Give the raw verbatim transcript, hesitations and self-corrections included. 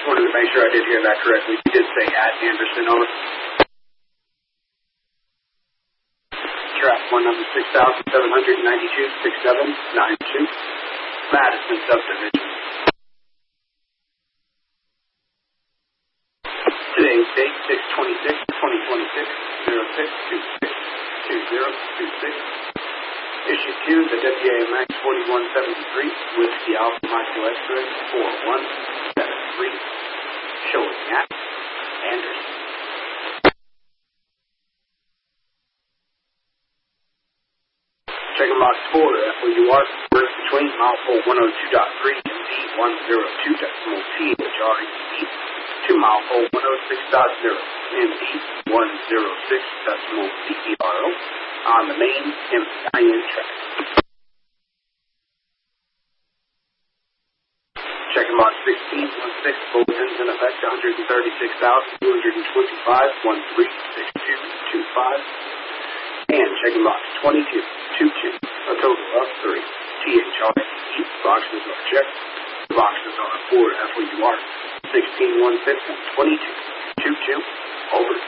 wanted to make sure I did hear that correctly. You did say at Anderson, over. Track one number six thousand seven hundred ninety-two, six seven nine two, Madison Subdivision. Today's date, six twenty-six, twenty twenty-six, zero six two six two zero two six. Issue two, the W A M X forty-one seventy-three, Whiskey Alpha Micro X-Ray four one seven three, showing at Anderson. Checking box four, F O U R, birth between mile four one oh two point three and D one oh two decimal T H R E D to mile four one oh six point zero and D one oh six decimal C E R O on the main M I N track. Checking box sixteen, one six, bulletins in effect one hundred thirty-six thousand two hundred twenty-five, one three six two two five. And checking box twenty-two, two two, a total of three. T H R E, boxes are checked. Boxes are for F O U R, sixteen one fifty, twenty-two, two two, over.